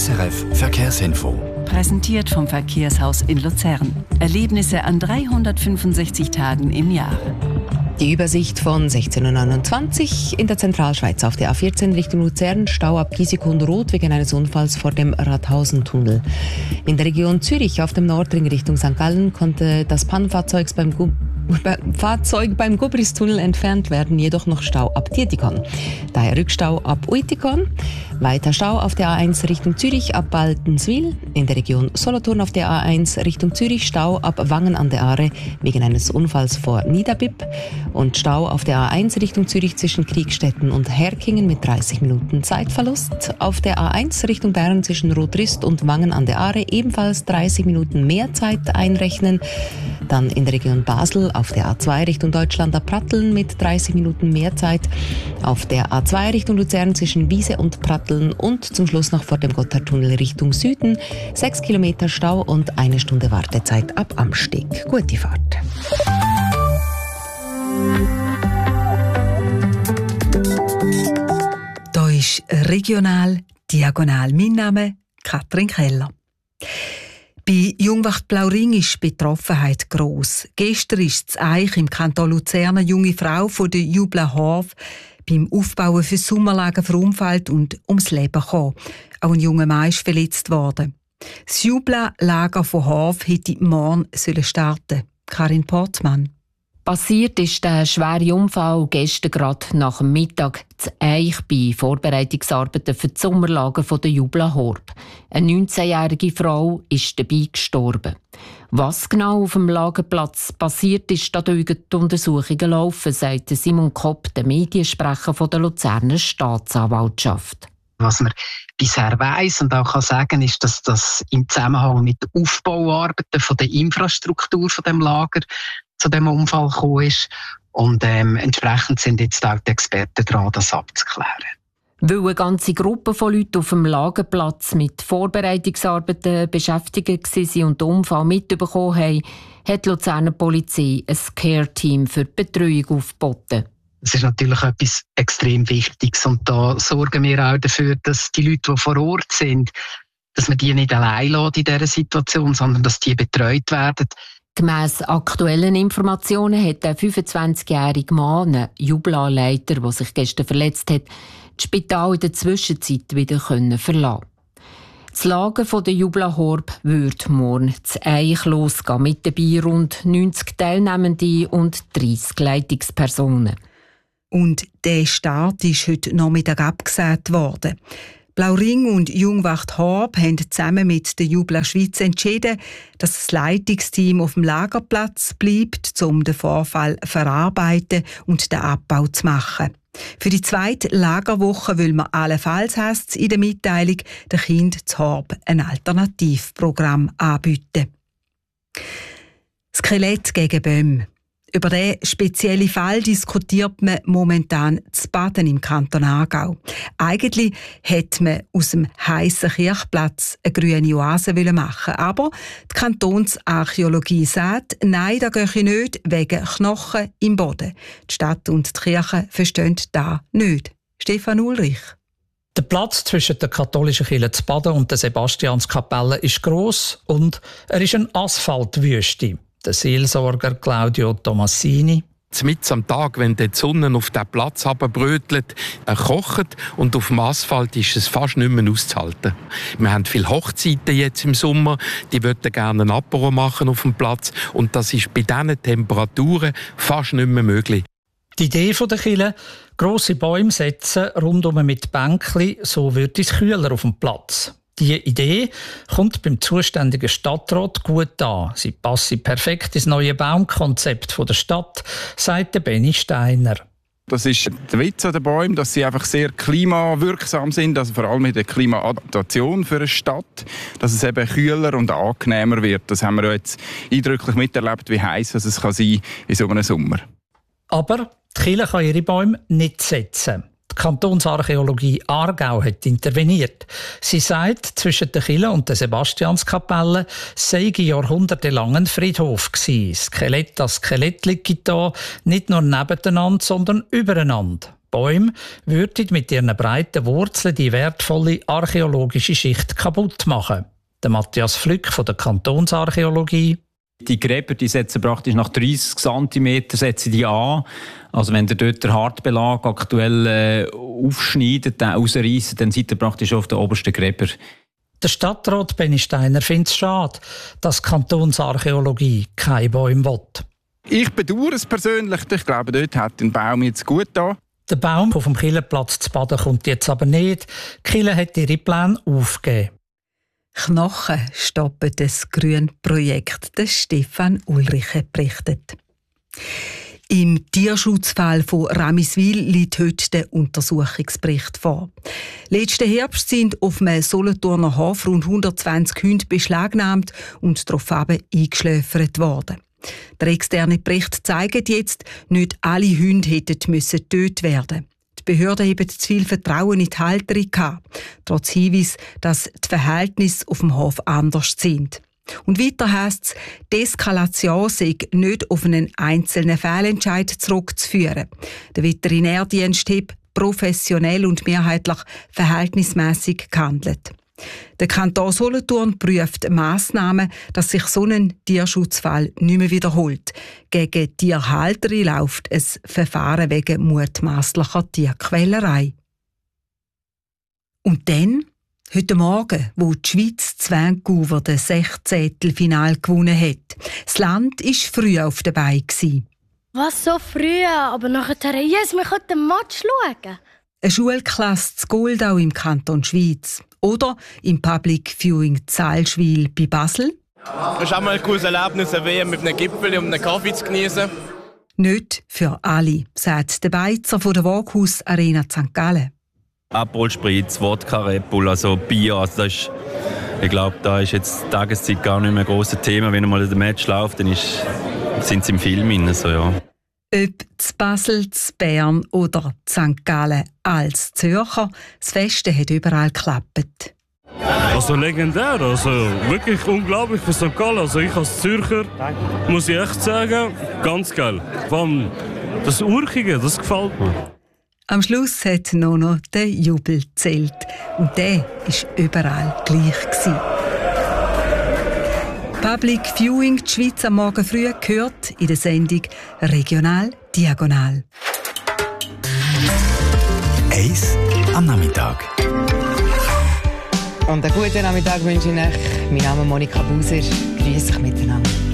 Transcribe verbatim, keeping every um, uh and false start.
S R F Verkehrsinfo. Präsentiert vom Verkehrshaus in Luzern. Erlebnisse an dreihundertfünfundsechzig Tagen im Jahr. Die Übersicht von sechzehn Uhr neunundzwanzig in der Zentralschweiz auf der A vierzehn Richtung Luzern, Stau ab Giesecke-Rot wegen eines Unfalls vor dem Rathausentunnel. In der Region Zürich auf dem Nordring Richtung Sankt Gallen konnte das Pannenfahrzeug beim, Gu- Fahrzeug beim Gubristunnel entfernt werden, jedoch noch Stau ab Dietikon. Daher Rückstau ab Uitikon. Weiter Stau auf der A eins Richtung Zürich ab Baltenswil. In der Region Solothurn auf der A eins Richtung Zürich Stau ab Wangen an der Aare wegen eines Unfalls vor Niederbipp. Und Stau auf der A eins Richtung Zürich zwischen Kriegstetten und Herkingen mit dreißig Minuten Zeitverlust. Auf der A eins Richtung Bern zwischen Rotrist und Wangen an der Aare ebenfalls dreißig Minuten mehr Zeit einrechnen. Dann in der Region Basel auf der A zwei Richtung Deutschland ab Pratteln mit dreißig Minuten mehr Zeit. Auf der A zwei Richtung Luzern zwischen Wiese und Pratteln und zum Schluss noch vor dem Gotthardtunnel Richtung Süden sechs Kilometer Stau und eine Stunde Wartezeit ab Amsteg. Gute Fahrt. Da ist regional diagonal. Mein Name Katrin Keller. Bei Jungwacht Blauring ist die Betroffenheit gross. Gestern ist das Eich im Kanton Luzern eine junge Frau von der Jubla Horf beim Aufbauen für Sommerlager verunfallt und ums Leben gekommen. Auch ein junger Mann ist verletzt worden. Das Jubla-Lager von Horf hätte morgen starten. Karin Portmann. Passiert ist der schwere Unfall gestern gerade nach dem Mittag zu Eich bei Vorbereitungsarbeiten für das Sommerlager der Jubla Horb. Eine neunzehnjährige Frau ist dabei gestorben. Was genau auf dem Lagerplatz passiert ist, da die Untersuchungen laufen, sagt Simon Kopp, der Mediensprecher der Luzerner Staatsanwaltschaft. Was man bisher weiss und auch kann sagen, ist, dass das im Zusammenhang mit den Aufbauarbeiten von der Infrastruktur von dem Lager zu dem Unfall gekommen ist. Und ähm, entsprechend sind jetzt auch die Experten dran, das abzuklären. Weil eine ganze Gruppe von Leuten auf dem Lagerplatz mit Vorbereitungsarbeiten beschäftigt waren und den Unfall mitbekommen haben, hat die Luzerner Polizei ein Care-Team für die Betreuung aufgeboten. Es ist natürlich etwas extrem Wichtiges und da sorgen wir auch dafür, dass die Leute, die vor Ort sind, dass man die nicht allein lässt in dieser Situation, sondern dass die betreut werden. Gemäss aktuellen Informationen hat der fünfundzwanzigjährige Mann, ein Jubla-Leiter, der sich gestern verletzt hat, das Spital in der Zwischenzeit wieder verlassen. Das Lager der Jubla Horb wird morgen zu Eich losgehen, mit dabei rund neunzig Teilnehmende und dreissig Leitungspersonen. Und der Start ist heute Nachmittag abgesagt worden. Blauring und Jungwacht Horb haben zusammen mit der Jubla Schweiz entschieden, dass das Leitungsteam auf dem Lagerplatz bleibt, um den Vorfall zu verarbeiten und den Abbau zu machen. Für die zweite Lagerwoche will man allenfalls, heisst es in der Mitteilung, den Kindern zu Horb ein Alternativprogramm anbieten. Skelett gegen Böhm. Über diesen speziellen Fall diskutiert man momentan zu Baden im Kanton Aargau. Eigentlich hätte man aus dem heissen Kirchplatz eine grüne Oase machen wollen, aber die Kantonsarchäologie sagt, nein, das gehe nicht, wegen Knochen im Boden. Die Stadt und die Kirche verstehen das nicht. Stefan Ulrich. Der Platz zwischen der katholischen Kirche zu Baden und der Sebastianskapelle ist gross und er ist eine Asphaltwüste. Der Seelsorger Claudio Tomassini. Mitten am Tag, wenn die Sonne auf den Platz herunterbrötelt, er kocht und auf dem Asphalt ist es fast nicht mehr auszuhalten. Wir haben viele Hochzeiten jetzt im Sommer, die würden gerne ein Apero machen auf dem Platz und das ist bei diesen Temperaturen fast nicht mehr möglich. Die Idee der Kirche, grosse Bäume setzen, rundum mit Bänkchen, so wird es kühler auf dem Platz. Diese Idee kommt beim zuständigen Stadtrat gut an. Sie passe perfekt ins neue Baumkonzept der Stadt, sagt Benny Steiner. Das ist der Witz an den Bäumen, dass sie einfach sehr klimawirksam sind, also vor allem mit der Klimaadaptation für eine Stadt, dass es eben kühler und angenehmer wird. Das haben wir jetzt eindrücklich miterlebt, wie heiß es kann sein in so einem Sommer. Aber die Kirche kann ihre Bäume nicht setzen. Die Kantonsarchäologie Aargau hat interveniert. Sie sagt, zwischen der Kirche und der Sebastianskapelle sei jahrhundertelang ein Friedhof gewesen. Skelett an Skelett liegt da, nicht nur nebeneinander, sondern übereinander. Bäume würden mit ihren breiten Wurzeln die wertvolle archäologische Schicht kaputt machen. Der Matthias Flück von der Kantonsarchäologie. Die Gräber die setzen praktisch nach dreissig Zentimeter setzen die an. Also wenn ihr dort den Hartbelag aktuell äh, aufschneidet, den rausreißt, dann seid ihr praktisch auf den obersten Gräber. Der Stadtrat Benny Steiner findet es schade, dass die Kantonsarchäologie keine Bäume will. Ich bedauere es persönlich. Ich glaube, dort hat ein Baum jetzt gut da. Der Baum auf dem Kirchenplatz zu Baden kommt jetzt aber nicht. Die Kirche hat ihre Pläne aufgegeben. Knochen stoppen das Grünprojekt, das Stefan Ulriche berichtet. Im Tierschutzfall von Ramiswil liegt heute der Untersuchungsbericht vor. Letzten Herbst sind auf einem Solothurner Hof rund hundertzwanzig Hunde beschlagnahmt und daraufhin eingeschläfert worden. Der externe Bericht zeigt jetzt, nicht alle Hunde hätten müssen getötet werden. Die Behörden haben zu viel Vertrauen in die Halterung gehabt, trotz Hinweis, dass die Verhältnisse auf dem Hof anders sind. Und weiter heisst es, die Eskalation sei nicht auf einen einzelnen Fehlentscheid zurückzuführen. Der Veterinärdienst hat professionell und mehrheitlich verhältnismäßig gehandelt. Der Kanton Solothurn prüft Massnahmen, dass sich so ein Tierschutzfall nicht mehr wiederholt. Gegen Tierhalterin läuft ein Verfahren wegen mutmaßlicher Tierquälerei. Und dann, heute Morgen, wo die Schweiz das Vancouver das Sechzehntelfinale gewonnen hat. Das Land war früh auf der Beine. Was, so früh? Aber nachher, yes, wir können den Match schauen. Eine Schulklasse zu Goldau im Kanton Schweiz. Oder im Public Viewing Zalschwil bei Basel. Es ist auch mal ein cooles Erlebnis, eine W M mit einem Gipfel und einem Kaffee zu genießen. Nicht für alle, sagt der Beizer von der Waghaus Arena Sankt Gallen. Aperol Spritz, Wodka, Red Bull, also Bier. Also das ist, ich glaube, da ist jetzt die Tageszeit gar nicht mehr ein grosses Thema. Wenn einmal der Match läuft, dann ist, sind sie im Film drin, so, ja. Ob zu Basel, zu Bern oder zu Sankt Gallen als Zürcher, das Feste hat überall geklappt. Also legendär, also wirklich unglaublich für Sankt Gallen. Also ich als Zürcher muss ich echt sagen, ganz geil. Vor allem das Urchige, das gefällt mir. Am Schluss hat noch, noch der Jubel gezählt. Und der war überall gleich gewesen. Public Viewing, die Schweiz am Morgen früh, gehört in der Sendung «Regional Diagonal». Eins am Nachmittag. Und einen guten Nachmittag wünsche ich euch. Mein Name ist Monika Buser. Grüß euch miteinander.